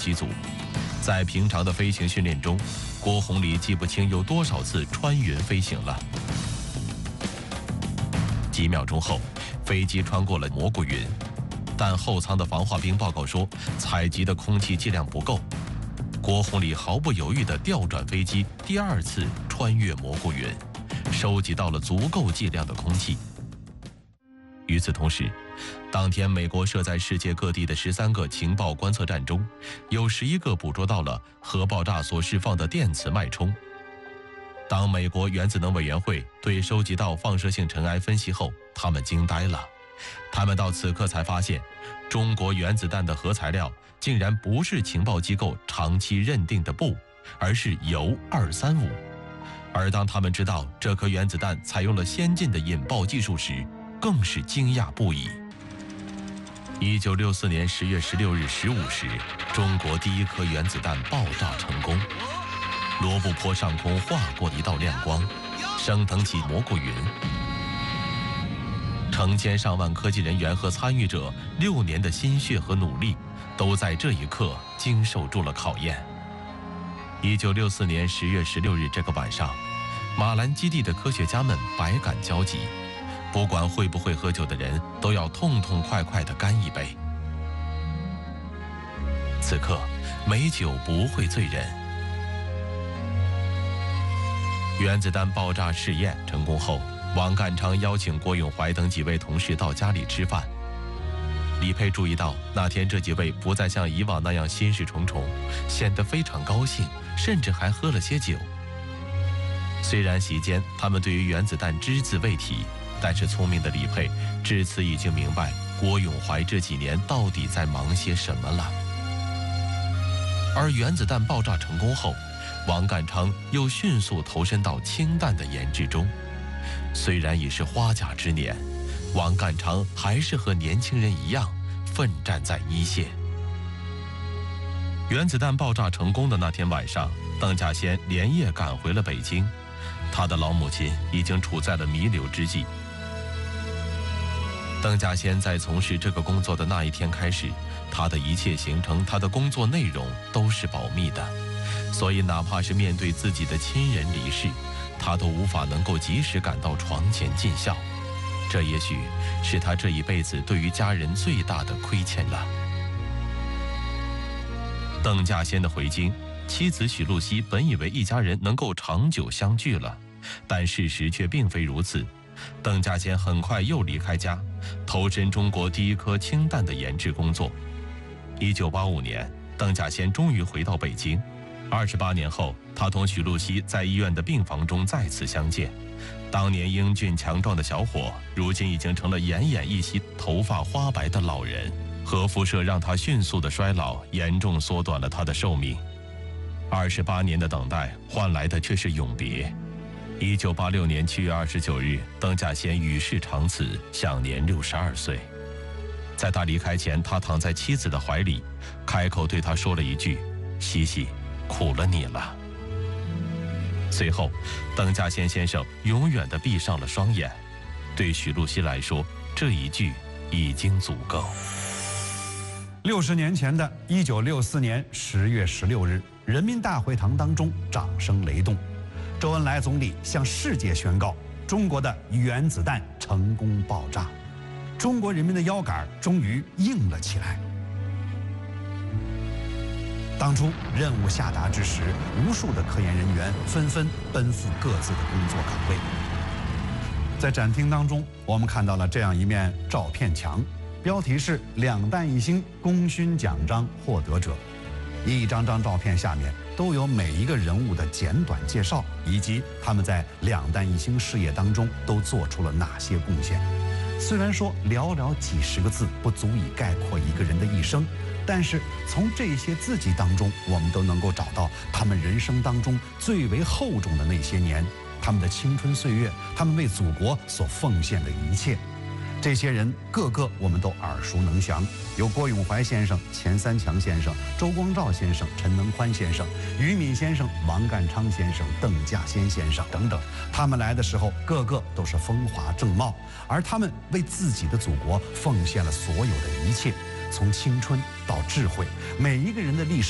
机组。在平常的飞行训练中，郭红礼记不清有多少次穿云飞行了。几秒钟后，飞机穿过了蘑菇云，但后舱的防化兵报告说，采集的空气剂量不够。郭红礼毫不犹豫地调转飞机，第2次穿越蘑菇云，收集到了足够剂量的空气。与此同时，当天美国设在世界各地的13个情报观测站中，有11个捕捉到了核爆炸所释放的电磁脉冲。当美国原子能委员会对收集到放射性尘埃分析后，他们惊呆了。他们到此刻才发现，中国原子弹的核材料竟然不是情报机构长期认定的钚，而是铀235。而当他们知道这颗原子弹采用了先进的引爆技术时，更是惊讶不已。1964年10月16日15时，中国第1颗原子弹爆炸成功。罗布泊上空划过一道亮光，升腾起蘑菇云。成千上万科技人员和参与者6年的心血和努力，都在这一刻经受住了考验。1964年10月16日这个晚上，马兰基地的科学家们百感交集，不管会不会喝酒的人都要痛痛快快地干一杯。此刻，美酒不会醉人。原子弹爆炸试验成功后，王淦昌邀请郭永怀等几位同事到家里吃饭。李佩注意到，那天这几位不再像以往那样心事重重，显得非常高兴，甚至还喝了些酒。虽然席间他们对于原子弹只字未提，但是聪明的李佩至此已经明白郭永怀这几年到底在忙些什么了。而原子弹爆炸成功后，王淦昌又迅速投身到氢弹的研制中。虽然已是花甲之年，王淦昌还是和年轻人一样奋战在一线。原子弹爆炸成功的那天晚上，邓稼先连夜赶回了北京，他的老母亲已经处在了弥留之际。邓稼先在从事这个工作的那一天开始，他的一切行程，他的工作内容都是保密的，所以哪怕是面对自己的亲人离世，他都无法能够及时赶到床前尽孝。这也许是他这一辈子对于家人最大的亏欠了。邓稼先的回京，妻子许露西本以为一家人能够长久相聚了，但事实却并非如此。邓稼先很快又离开家，投身中国第1颗氢弹的研制工作。1985年，邓稼先终于回到北京。28年后，他同许露西在医院的病房中再次相见。当年英俊强壮的小伙，如今已经成了奄奄一息、头发花白的老人。核辐射让他迅速的衰老，严重缩短了他的寿命。28年的等待换来的却是永别。1986年7月29日，邓稼先与世长辞，享年62岁。在他离开前，他躺在妻子的怀里，开口对他说了一句：“西西，苦了你了。”随后，邓稼先先生永远地闭上了双眼。对许露西来说，这一句已经足够。 60年前的1964年10月16日，人民大会堂当中掌声雷动，周恩来总理向世界宣告，中国的原子弹成功爆炸，中国人民的腰杆终于硬了起来。当初任务下达之时，无数的科研人员纷纷奔赴各自的工作岗位。在展厅当中，我们看到了这样一面照片墙，标题是“两弹一星功勋奖章获得者”。一张张照片下面都有每一个人物的简短介绍，以及他们在两弹一星事业当中都做出了哪些贡献。虽然说寥寥几十个字不足以概括一个人的一生，但是从这些字迹当中，我们都能够找到他们人生当中最为厚重的那些年，他们的青春岁月，他们为祖国所奉献的一切。这些人个个我们都耳熟能详，有郭永怀先生、钱三强先生、周光召先生、陈能宽先生、俞敏先生、王淦昌先生、邓稼先先生等等。他们来的时候，个个都是风华正茂，而他们为自己的祖国奉献了所有的一切，从青春到智慧，每一个人的历史